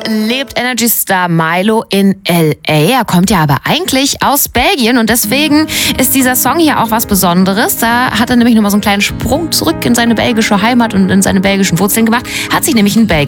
lebt Energy Star Milo in L.A. Er kommt ja aber eigentlich aus Belgien und deswegen ist dieser Song hier auch was Besonderes. Da hat er nämlich nochmal so einen kleinen Sprung zurück in seine belgische Heimat und in seine belgischen Wurzeln gemacht. Hat sich nämlich einen